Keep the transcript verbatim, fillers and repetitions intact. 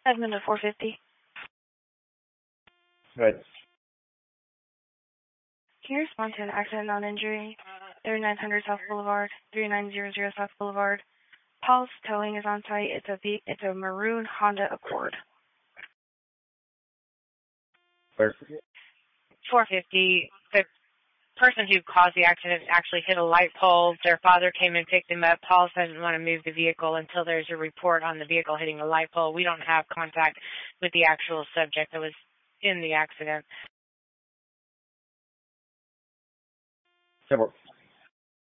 Segment of four fifty. Right. Can you respond to an accident non-injury? thirty-nine hundred South Boulevard, thirty-nine hundred South Boulevard. Paul's Towing is on site. It's a v- it's a maroon Honda Accord. Where? four fifty. The person who caused the accident actually hit a light pole. Their father came and picked him up. Paul doesn't want to move the vehicle until there's a report on the vehicle hitting a light pole. We don't have contact with the actual subject that was in the accident. Several.